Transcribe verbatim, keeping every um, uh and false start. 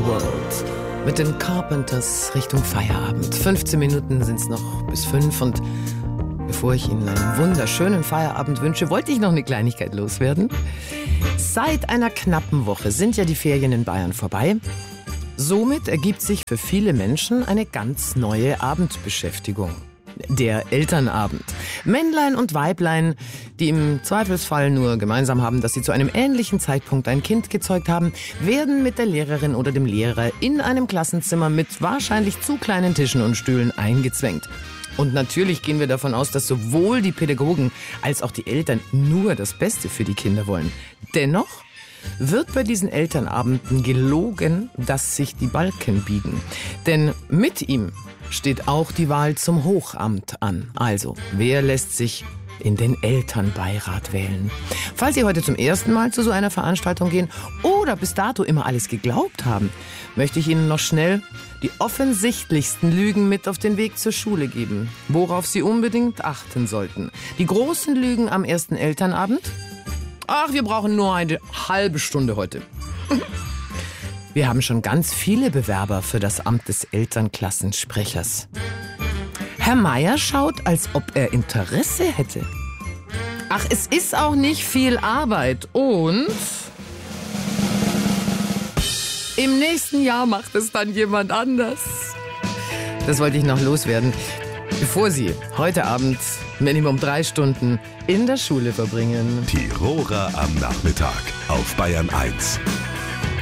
World mit den Carpenters Richtung Feierabend. fünfzehn Minuten sind es noch bis fünf und bevor ich Ihnen einen wunderschönen Feierabend wünsche, wollte ich noch eine Kleinigkeit loswerden. Seit einer knappen Woche sind ja die Ferien in Bayern vorbei. Somit ergibt sich für viele Menschen eine ganz neue Abendbeschäftigung. Der Elternabend. Männlein und Weiblein, die im Zweifelsfall nur gemeinsam haben, dass sie zu einem ähnlichen Zeitpunkt ein Kind gezeugt haben, werden mit der Lehrerin oder dem Lehrer in einem Klassenzimmer mit wahrscheinlich zu kleinen Tischen und Stühlen eingezwängt. Und natürlich gehen wir davon aus, dass sowohl die Pädagogen als auch die Eltern nur das Beste für die Kinder wollen. Dennoch wird bei diesen Elternabenden gelogen, dass sich die Balken biegen. Denn mit ihm steht auch die Wahl zum Hochamt an. Also, wer lässt sich in den Elternbeirat wählen? Falls Sie heute zum ersten Mal zu so einer Veranstaltung gehen oder bis dato immer alles geglaubt haben, möchte ich Ihnen noch schnell die offensichtlichsten Lügen mit auf den Weg zur Schule geben, worauf Sie unbedingt achten sollten. Die großen Lügen am ersten Elternabend? Ach, wir brauchen nur eine halbe Stunde heute. Wir haben schon ganz viele Bewerber für das Amt des Elternklassensprechers. Herr Meier schaut, als ob er Interesse hätte. Ach, es ist auch nicht viel Arbeit und im nächsten Jahr macht es dann jemand anders. Das wollte ich noch loswerden, bevor Sie heute Abend Minimum drei Stunden in der Schule verbringen. Tiroler am Nachmittag auf Bayern eins.